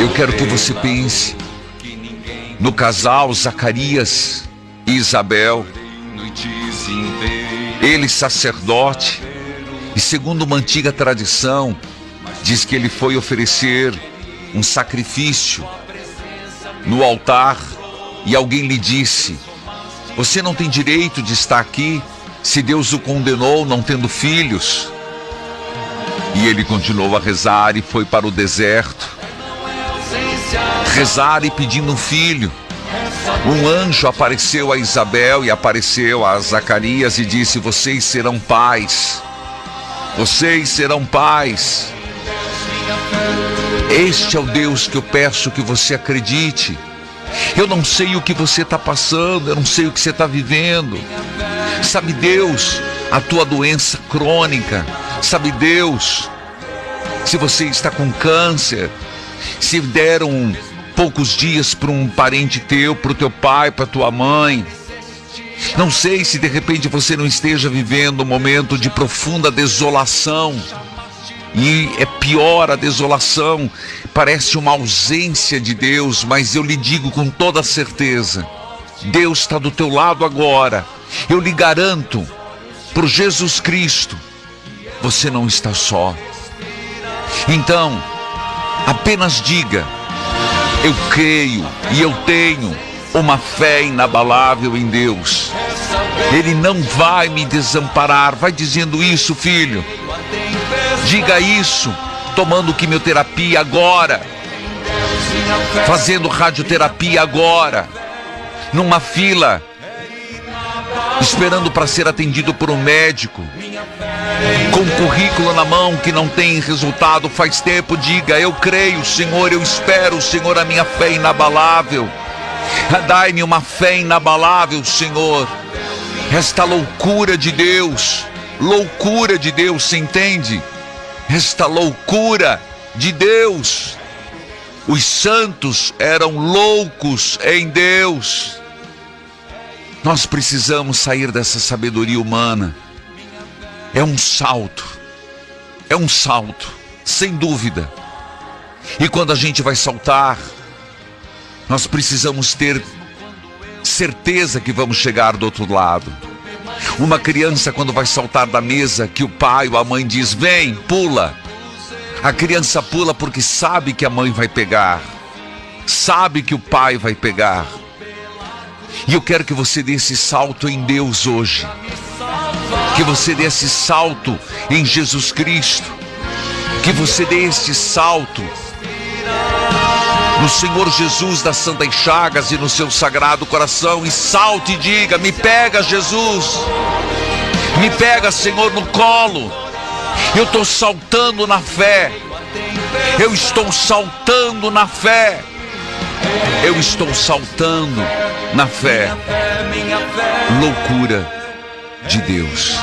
Eu quero que você pense no casal Zacarias e Isabel. Ele sacerdote, e segundo uma antiga tradição, diz que ele foi oferecer um sacrifício no altar e alguém lhe disse: você não tem direito de estar aqui se Deus o condenou não tendo filhos. E ele continuou a rezar e foi para o deserto rezar e pedindo um filho. Um anjo apareceu a Isabel e apareceu a Zacarias e disse: vocês serão pais. Vocês serão pais. Este é o Deus que eu peço que você acredite. Eu não sei o que você está passando, eu não sei o que você está vivendo. Sabe Deus a tua doença crônica? Sabe Deus se você está com câncer? Se deram poucos dias para um parente teu, para o teu pai, para tua mãe? Não sei se de repente você não esteja vivendo um momento de profunda desolação. E é pior a desolação, parece uma ausência de Deus, mas eu lhe digo com toda certeza, Deus está do teu lado agora. Eu lhe garanto, por Jesus Cristo, você não está só. Então, apenas diga: eu creio e eu tenho uma fé inabalável em Deus. Ele não vai me desamparar. Vai dizendo isso, filho. Diga isso, tomando quimioterapia agora, fazendo radioterapia agora, numa fila, esperando para ser atendido por um médico, com um currículo na mão que não tem resultado faz tempo. Diga: eu creio, Senhor, eu espero, Senhor, a minha fé inabalável. Dai-me uma fé inabalável, Senhor. Esta loucura de Deus, se entende? Esta loucura de Deus. Os santos eram loucos em Deus. Nós precisamos sair dessa sabedoria humana. É um salto, sem dúvida. E quando a gente vai saltar, nós precisamos ter certeza que vamos chegar do outro lado. Uma criança, quando vai saltar da mesa, que o pai ou a mãe diz: vem, pula. A criança pula porque sabe que a mãe vai pegar, sabe que o pai vai pegar. E eu quero que você dê esse salto em Deus hoje. Que você dê esse salto em Jesus Cristo. Que você dê esse salto no Senhor Jesus das Santas Chagas e no seu Sagrado Coração. E salte e diga: me pega, Jesus. Me pega, Senhor, no colo. Eu estou saltando na fé. Eu estou saltando na fé. Eu estou saltando na fé. Loucura de Deus.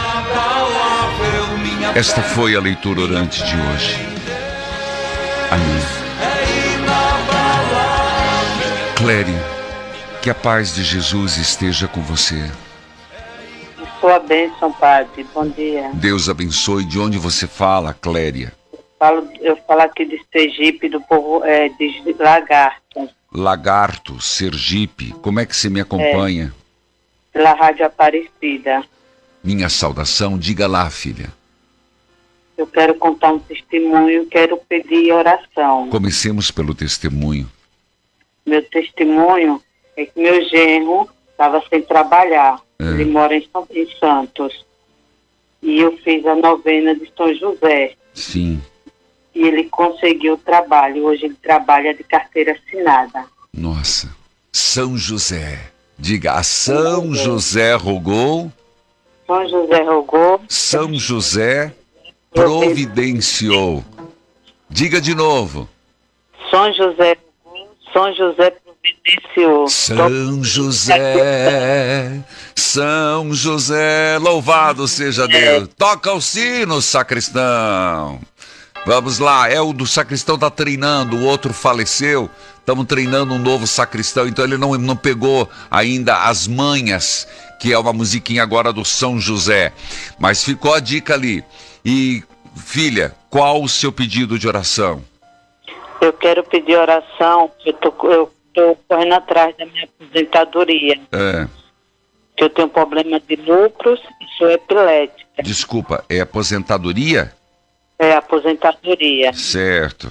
Esta foi a leitura orante de hoje. Amém. Cléria, que a paz de Jesus esteja com você. Sua bênção, Padre. Bom dia. Deus abençoe. De onde você fala, Cléria? Eu falo aqui de Sergipe, do povo de Lagarto. Lagarto, Sergipe. Como é que você me acompanha? Pela Rádio Aparecida. Minha saudação. Diga lá, filha. Eu quero contar um testemunho, quero pedir oração. Comecemos pelo testemunho. Meu testemunho é que meu genro estava sem trabalhar. Ele mora em Santos. E eu fiz a novena de São José. Sim. E ele conseguiu o trabalho. Hoje ele trabalha de carteira assinada. Nossa. São José. Diga: a São José rogou. São José rogou. São José providenciou. Diga de novo. São José providenciou. São José, São José, louvado seja Deus. Toca o sino, sacristão. Vamos lá, o do sacristão está treinando, o outro faleceu. Estamos treinando um novo sacristão, então ele não pegou ainda as manhas, que é uma musiquinha agora do São José. Mas ficou a dica ali. E, filha, qual o seu pedido de oração? Eu quero pedir oração, eu tô correndo atrás da minha aposentadoria. Que eu tenho problema de lúpus e sou epilética. Desculpa, é aposentadoria? É aposentadoria. Certo.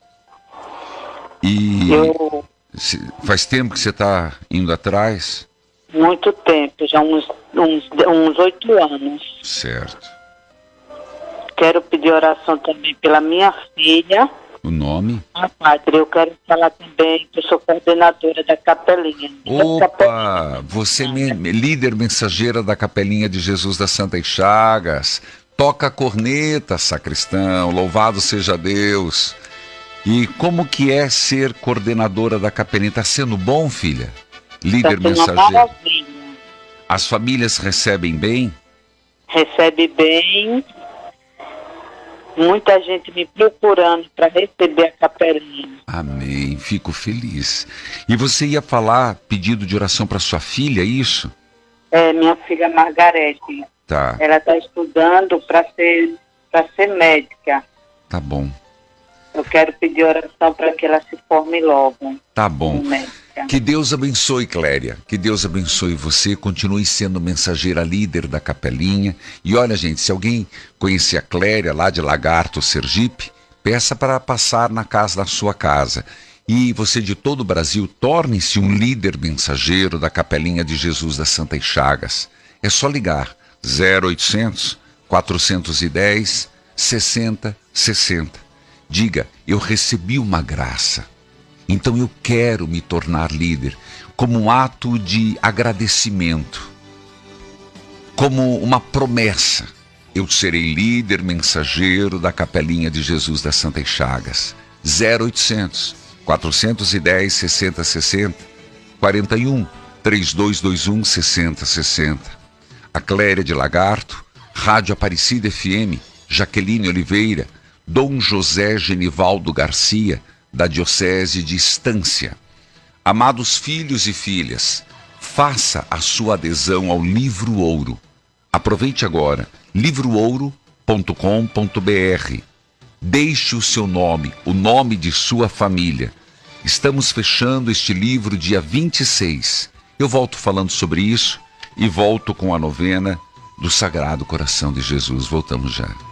E faz tempo que você está indo atrás? Muito tempo, já uns 8 anos. Certo. Quero pedir oração também pela minha filha. O nome? Padre, eu quero falar também que eu sou coordenadora da Capelinha. Opa, você é líder mensageira da Capelinha de Jesus das Santas Chagas. Toca a corneta, sacristão, louvado seja Deus. E como que é ser coordenadora da Capelinha? Está sendo bom, filha? Líder mensageira. As famílias recebem bem? Recebe bem. Muita gente me procurando para receber a Capelinha. Amém, fico feliz. E você ia falar pedido de oração para sua filha, é isso? É, minha filha Margarete. Tá. Ela está estudando para ser médica. Tá bom. Eu quero pedir oração para que ela se forme logo. Tá bom. Que Deus abençoe, Cléria. Que Deus abençoe você. Continue sendo mensageira líder da Capelinha. E olha, gente, se alguém conhecer a Cléria lá de Lagarto, Sergipe, peça para passar na sua casa. E você de todo o Brasil, torne-se um líder mensageiro da Capelinha de Jesus das Santas Chagas. É só ligar 0800 410 6060. Diga, eu recebi uma graça. Então eu quero me tornar líder, como um ato de agradecimento, como uma promessa. Eu serei líder mensageiro da Capelinha de Jesus das Santas Chagas. 0800 410 6060 41 3221 6060. A Cléria de Lagarto, Rádio Aparecida FM, Jaqueline Oliveira, Dom José Genivaldo Garcia, da Diocese de Estância. Amados filhos e filhas, faça a sua adesão ao Livro Ouro. Aproveite agora, livroouro.com.br. Deixe o seu nome, o nome de sua família. Estamos fechando este livro dia 26. Eu volto falando sobre isso e volto com a novena do Sagrado Coração de Jesus. Voltamos já.